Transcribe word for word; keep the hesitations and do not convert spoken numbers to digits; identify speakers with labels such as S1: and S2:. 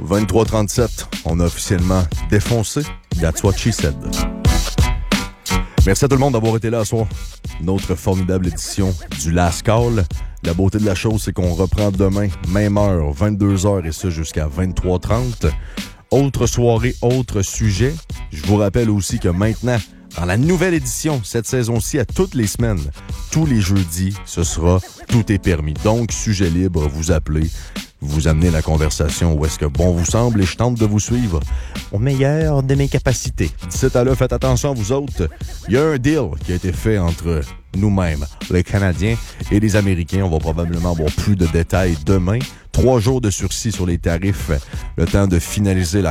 S1: vingt-trois trente-sept, on a officiellement défoncé. That's what she said. Merci à tout le monde d'avoir été là ce soir. Notre formidable édition du Last Call. La beauté de la chose, c'est qu'on reprend demain, même heure, vingt-deux heures, et ça jusqu'à vingt-trois trente. Autre soirée, autre sujet. Je vous rappelle aussi que maintenant, dans la nouvelle édition, cette saison-ci, à toutes les semaines, tous les jeudis, ce sera Tout est permis. Donc, sujet libre, vous appelez, vous amenez la conversation où est-ce que bon vous semble et je tente de vous suivre au meilleur de mes capacités. D'ici à là, faites attention à vous autres. Il y a un deal qui a été fait entre nous-mêmes, les Canadiens et les Américains. On va probablement avoir plus de détails demain. Trois jours de sursis sur les tarifs, le temps de finaliser la